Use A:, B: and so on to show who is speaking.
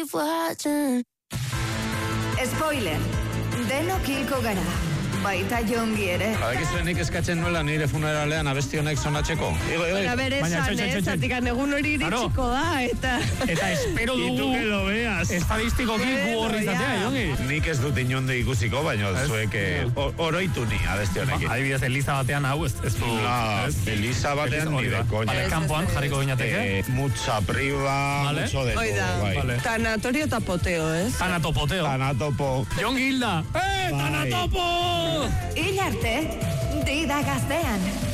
A: of watching.
B: Spoiler, denok hilko gara. Baita Jongi ere.
C: Badakizuenik eskatzen nuela nire funeralean abesti honek sonatzeko.
D: Baina bere esan, zatikan egun hori iritsiko da, eta
E: espero dugu estadistikoki gu horri izatea, Jongi.
C: Nik ez dut inonde ikusiko, baina zuek oroitu ni abesti honekin.
E: Adibidez, Eliza batean hau, ez du...
C: Eliza batean nire koña.
E: Kampoan jarriko gineateke.
C: Mucha priva, mucho de todo.
D: Tanatorio eta poteo, ez?
E: Tanatopo. Jongi Hilda. Tanatopo!
B: Hil arte, dida gaztean.